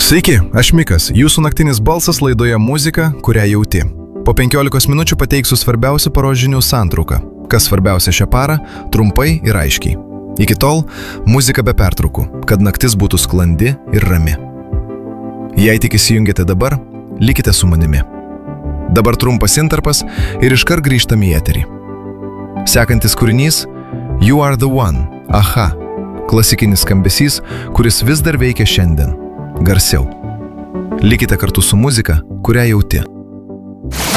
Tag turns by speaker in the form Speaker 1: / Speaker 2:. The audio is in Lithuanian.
Speaker 1: Sveiki, aš Mikas, jūsų naktinis balsas laidoje Muzika, kurią jauti. Po 15 minučių pateiksiu svarbiausių paros žinių santrauką. Kas svarbiausia šią parą, trumpai ir aiškiai. Iki tol, muzika be pertraukų, kad naktis būtų sklandi ir rami. Jei tik įsijungėte dabar, likite su manimi. Dabar trumpas intarpas ir iškart grįžtame į eterį. Sekantis kūrinys You Are The One, Aha, klasikinis skambesys, kuris vis dar veikia šiandien. Garsiau. Likite kartu su muzika, kurią jauti.